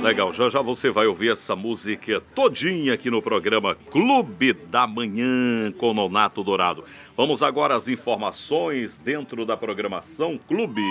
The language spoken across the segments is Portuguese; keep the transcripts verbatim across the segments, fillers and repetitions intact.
Legal, já já você vai ouvir essa música todinha aqui no programa Clube da Manhã com Nonato Dourado. Vamos agora às informações dentro da programação Clube.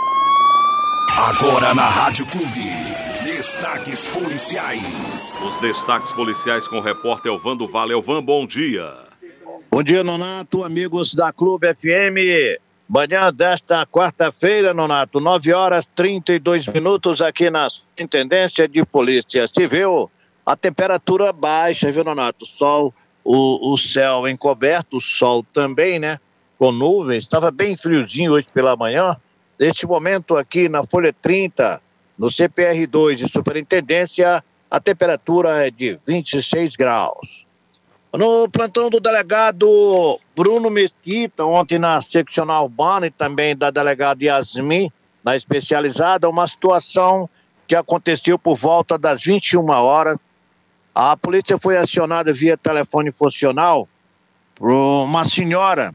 Agora na Rádio Clube, destaques policiais. Os destaques policiais com o repórter Elvan Vale. Elvan, bom dia. Bom dia, Nonato, amigos da Clube F M. Manhã desta quarta-feira, Nonato, nove horas e trinta e dois minutos aqui na Superintendência de Polícia Civil. A temperatura baixa, viu, Nonato? Sol, o, o céu encoberto, o sol também, né? Com nuvens. Estava bem friozinho hoje pela manhã. Neste momento aqui na Folha trinta, no C P R dois de Superintendência, a temperatura é de vinte e seis graus. No plantão do delegado Bruno Mesquita, ontem na seccional urbana e também da delegada Yasmin, na especializada, uma situação que aconteceu por volta das vinte e uma horas. A polícia foi acionada via telefone funcional por uma senhora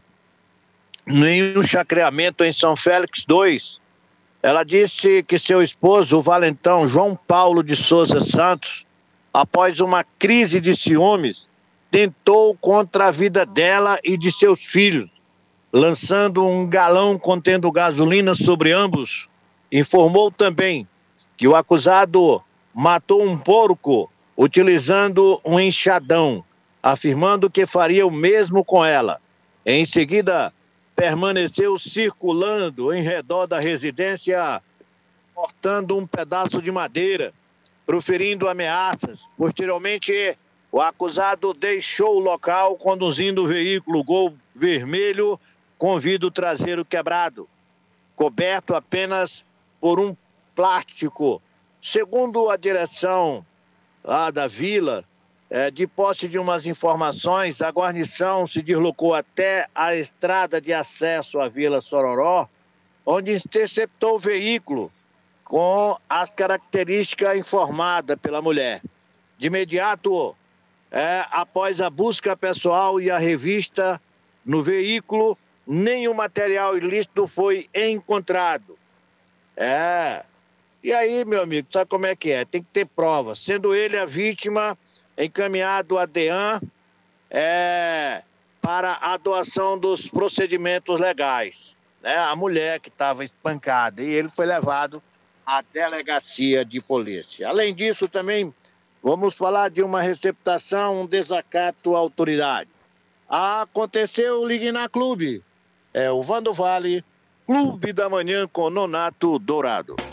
em um chacreamento em São Félix dois. Ela disse que seu esposo, o valentão João Paulo de Souza Santos, após uma crise de ciúmes, tentou contra a vida dela e de seus filhos, lançando um galão contendo gasolina sobre ambos. Informou também que o acusado matou um porco utilizando um enxadão, afirmando que faria o mesmo com ela. Em seguida, permaneceu circulando em redor da residência, cortando um pedaço de madeira, proferindo ameaças. Posteriormente, o acusado deixou o local conduzindo o veículo Gol vermelho com vidro traseiro quebrado, coberto apenas por um plástico. Segundo a direção lá da vila, é, de posse de umas informações, a guarnição se deslocou até a estrada de acesso à Vila Sororó, onde interceptou o veículo com as características informadas pela mulher. De imediato, É, após a busca pessoal e a revista no veículo, nenhum material ilícito foi encontrado. É. E aí, meu amigo, sabe como é que é? Tem que ter prova. Sendo ele a vítima, encaminhado a DEAN é, para a doação dos procedimentos legais. Né? A mulher que estava espancada. E ele foi levado à delegacia de polícia. Além disso, também vamos falar de uma receptação, um desacato à autoridade. Aconteceu, ligue na Clube. É o Vando Vale, Clube da Manhã com Nonato Dourado.